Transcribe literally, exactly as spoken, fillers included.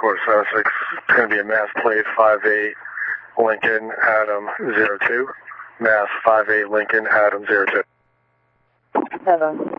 quarter seven six. It's going to be a Mass plate five eight Lincoln Adam zero two. Mass five eight Lincoln Adam zero two. Seven.